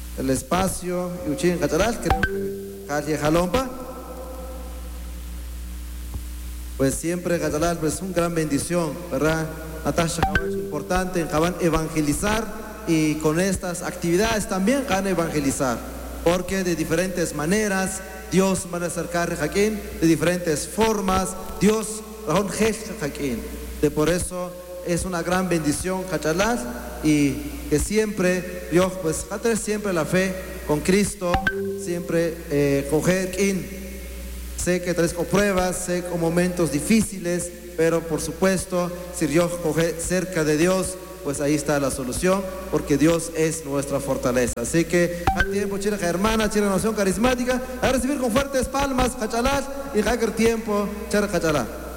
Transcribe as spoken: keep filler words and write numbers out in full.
el espacio, y Uchin Cacharal, creo que Calle Jalompa. Pues siempre Cacharal, pues una gran bendición, ¿verdad? Natasha, es importante, van a evangelizar y con estas actividades también van a evangelizar, porque de diferentes maneras Dios va a acercar a Jaquín, de diferentes formas, Dios va a de por eso es una gran bendición Cachalar y que siempre Dios pues va a tener siempre la fe con Cristo, siempre eh, coger in. Sé que traes con pruebas, sé con momentos difíciles, pero por supuesto si Dios coge cerca de Dios, pues ahí está la solución, porque Dios es nuestra fortaleza. Así que al tiempo, chira hermana, chira nación carismática, a recibir con fuertes palmas, Cachalar, y hacker tiempo, chara Cachalar.